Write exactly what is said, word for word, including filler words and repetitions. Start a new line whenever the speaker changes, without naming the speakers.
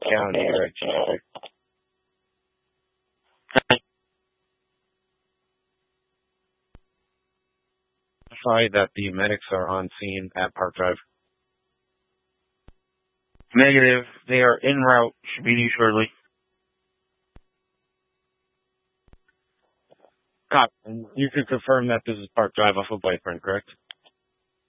County Register. Notify that the medics are on scene at Park Drive.
Negative. They are en route. Should be with you shortly.
Cop, you can confirm that this is Park Drive off of Whiteburn, correct?